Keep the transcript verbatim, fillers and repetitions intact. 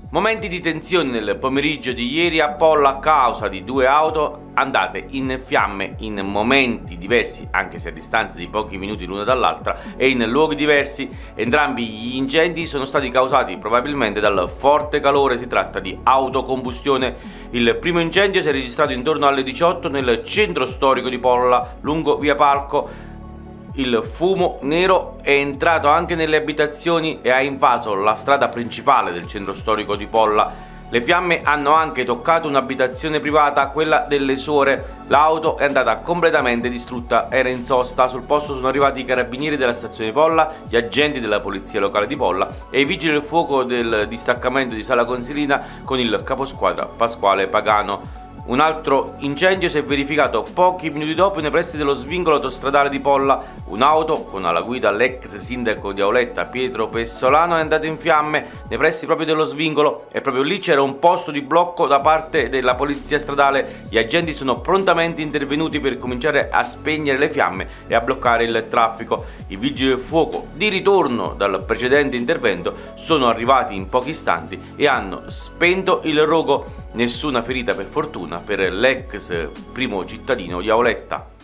Momenti di tensione nel pomeriggio di ieri a Polla a causa di due auto andate in fiamme in momenti diversi, anche se a distanza di pochi minuti l'una dall'altra e in luoghi diversi. Entrambi gli incendi sono stati causati probabilmente dal forte calore, si tratta di autocombustione. Il primo incendio si è registrato intorno alle diciotto nel centro storico di Polla, lungo via Palco. Il fumo nero è entrato anche nelle abitazioni e ha invaso la strada principale del centro storico di Polla. Le fiamme hanno anche toccato un'abitazione privata, quella delle suore. L'auto è andata completamente distrutta, era in sosta. Sul posto sono arrivati i carabinieri della stazione di Polla, gli agenti della polizia locale di Polla e i vigili del fuoco del distaccamento di Sala Consilina con il caposquadra Pasquale Pagano. Un altro incendio si è verificato pochi minuti dopo nei pressi dello svincolo autostradale di Polla. Un'auto con alla guida l'ex sindaco di Auletta Pietro Pessolano è andata in fiamme nei pressi proprio dello svincolo e proprio lì c'era un posto di blocco da parte della polizia stradale. Gli agenti sono prontamente intervenuti per cominciare a spegnere le fiamme e a bloccare il traffico. I vigili del fuoco, di ritorno dal precedente intervento, sono arrivati in pochi istanti e hanno spento il rogo. Nessuna ferita per fortuna per l'ex primo cittadino di Auletta.